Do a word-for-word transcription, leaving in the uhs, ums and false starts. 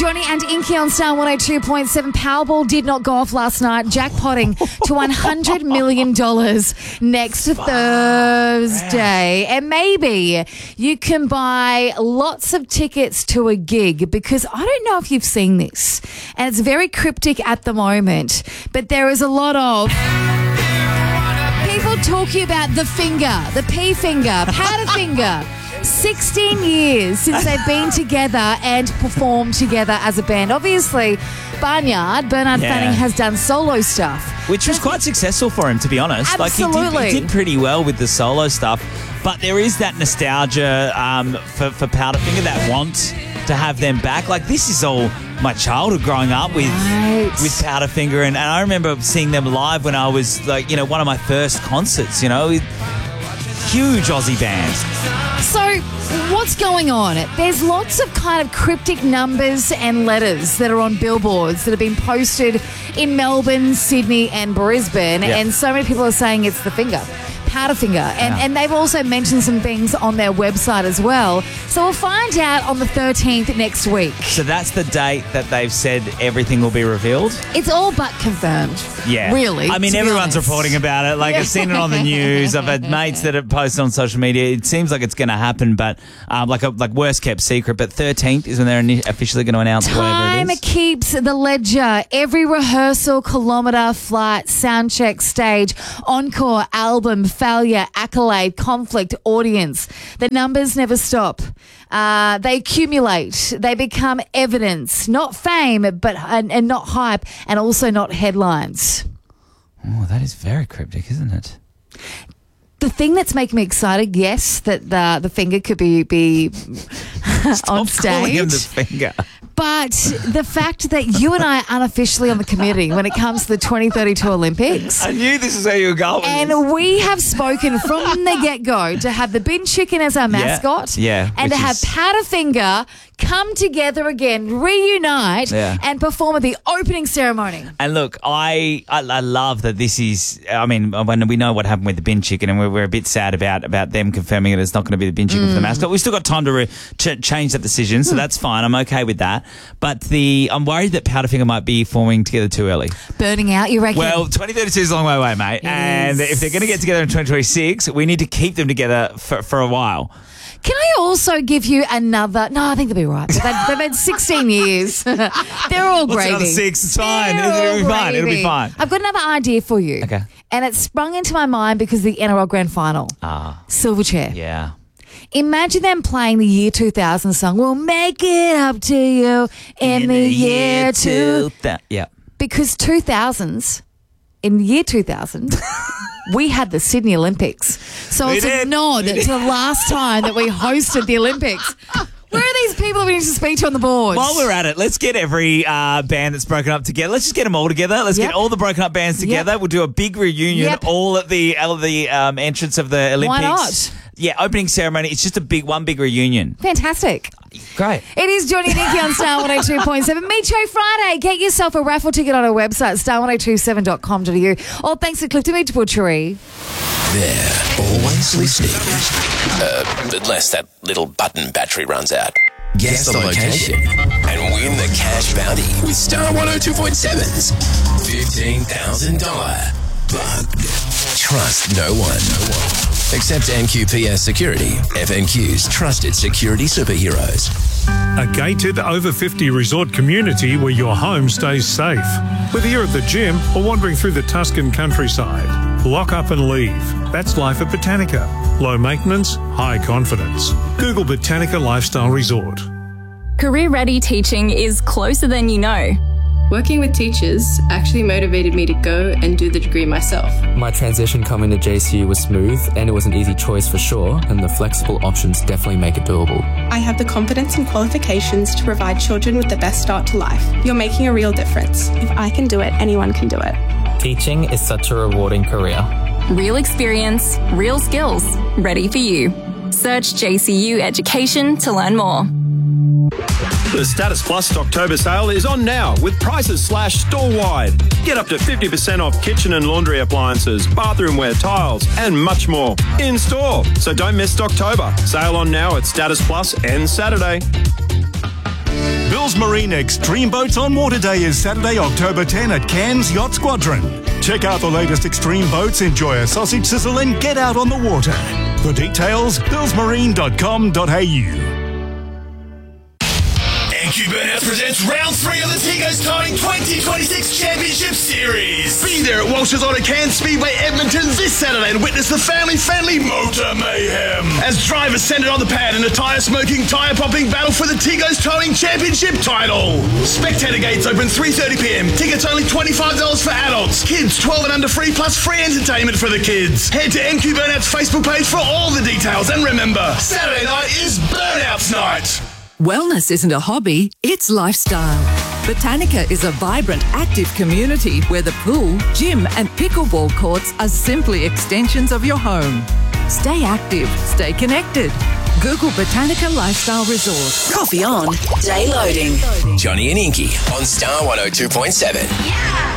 Johnny and Inky on Star one oh two point seven. Powerball did not go off last night. Jackpotting to one hundred million dollars next Thursday. And maybe you can buy lots of tickets to a gig, because I don't know if you've seen this, and it's very cryptic at the moment, but there is a lot of people talking about the finger, the P finger, powder finger. sixteen years since they've been together and performed together as a band. Obviously, Barnyard, Bernard Yeah. Fanning, has done solo stuff. Which was quite successful for him, to be honest. Absolutely. Like he did, he did pretty well with the solo stuff. But there is that nostalgia um, for, for Powderfinger, that want to have them back. Like, this is all my childhood growing up with Right. with Powderfinger. And, and I remember seeing them live when I was, like, you know, one of my first concerts, you know. Huge Aussie band. So, what's going on? There's lots of kind of cryptic numbers and letters that are on billboards that have been posted in Melbourne, Sydney and Brisbane, Yeah. and so many people are saying it's the finger. Powderfinger. And, Yeah. and they've also mentioned some things on their website as well. So we'll find out on the thirteenth next week. So that's the date that they've said everything will be revealed? It's all but confirmed. Yeah. Really. I mean, to be everyone's honest. reporting about it. Like, I've seen it on the news. I've had mates that have posted on social media. It seems like it's going to happen, but um, like a like worst kept secret. But thirteenth is when they're ini- officially going to announce whatever Time it is. keeps the ledger. Every rehearsal, kilometre, flight, sound check, stage, encore, album, failure, accolade, conflict, audience. The numbers never stop. Uh, they accumulate. They become evidence, not fame, but and, and not hype, and also not headlines. Oh, that is very cryptic, isn't it? The thing that's making me excited, yes, that the the finger could be be on Stop calling him stage. the finger. But the fact that you and I are unofficially on the committee when it comes to the twenty thirty-two Olympics. I knew this is where you were going. with this. And we have spoken from the get-go to have the bin chicken as our mascot. yeah, And to which have is- Powderfinger come together again, reunite, Yeah. and perform at the opening ceremony. And look, I, I I love that this is. I mean, when we know what happened with the bin chicken, and we're, we're a bit sad about about them confirming that it's not going to be the bin chicken for the mascot. We've still got time to re- ch- change that decision, so that's fine. I'm okay with that. But the I'm worried that Powderfinger might be forming together too early. Burning out, you reckon? Well, twenty thirty-two is a long way away, mate. It and is. if they're going to get together in twenty twenty-six, we need to keep them together for, for a while. Can I also give you another? No, I think they'll be right. They've had, they've had sixteen years. They're all What's gravy. another six? It's fine. They're It'll be all fine. It'll be gravy. fine. I've got another idea for you. Okay. And it sprung into my mind because of the N R L Grand Final. Ah, Silverchair. yeah. Imagine them playing the year two thousand song, We'll Make It Up to You in, the, year two. That, yeah. Because two thousands, in the year two thousand, we had the Sydney Olympics. So We it's a did. nod We to did. the last time that we hosted the Olympics. Where are these people we need to speak to on the board? While we're at it, let's get every uh, band that's broken up together. Let's just get them all together. Let's Yep. get all the broken up bands together. Yep. We'll do a big reunion Yep. all at the all at the um, entrance of the Olympics. not? Yeah, opening ceremony. It's just a big one big reunion. Fantastic. Great. It is Johnny and Nikki on Star one oh two point seven. Meet Show Friday. Get yourself a raffle ticket on our website, star one oh two seven dot com dot a u. All thanks to Clifton Beach Butchery. They're always listening. Uh, unless that little button battery runs out. Guess the location and win the cash bounty with Star one oh two point seven's fifteen thousand dollars Bugged. Trust no one. No one. Except N Q P S Security, F N Q's trusted security superheroes. A gated over fifty resort community where your home stays safe. Whether you're at the gym or wandering through the Tuscan countryside, lock up and leave. That's life at Botanica. Low maintenance, high confidence. Google Botanica Lifestyle Resort. Career Ready Teaching is closer than you know. Working with teachers actually motivated me to go and do the degree myself. My transition coming to J C U was smooth and it was an easy choice for sure, and the flexible options definitely make it doable. I have the confidence and qualifications to provide children with the best start to life. You're making a real difference. If I can do it, anyone can do it. Teaching is such a rewarding career. Real experience, real skills, ready for you. Search J C U Education to learn more. The Status Plus October sale is on now with prices slashed store-wide. Get up to fifty percent off kitchen and laundry appliances, bathroomware, tiles, and much more in store. So don't miss October. Sale on now at Status Plus ends Saturday. Build Bill's Marine Extreme Boats on Water Day is Saturday, October tenth at Cairns Yacht Squadron. Check out the latest extreme boats, enjoy a sausage sizzle and get out on the water. For details, bills marine dot com dot a u. N Q Burnouts presents round three of the Tigos Towing twenty twenty-six Championship Series. Be there at Walsh's Auto Cairns Speedway, Edmonton this Saturday and witness the family-friendly motor mayhem as drivers centred on the pad in a tyre-smoking, tyre-popping battle for the Tigos Towing Championship title. Spectator gates open three thirty p m. Tickets only twenty-five dollars for adults. Kids twelve and under free plus free entertainment for the kids. Head to N Q Burnouts Facebook page for all the details and remember, Saturday night is Burnouts night. Wellness isn't a hobby, it's lifestyle. Botanica is a vibrant, active community where the pool, gym and pickleball courts are simply extensions of your home. Stay active, stay connected. Google Botanica Lifestyle Resort. Coffee on, day loading. Johnny and Inky on Star one oh two point seven. Yeah.